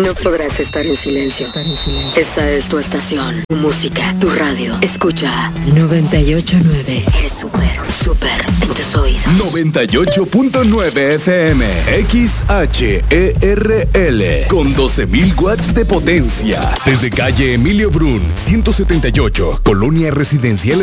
No podrás estar en silencio. Esta es tu estación, tu música, tu radio. Escucha 98.9. Eres súper en tus oídos. 98.9 FM XHERL con 12.000 watts de potencia. Desde calle Emilio Brun, 178, Colonia Residencial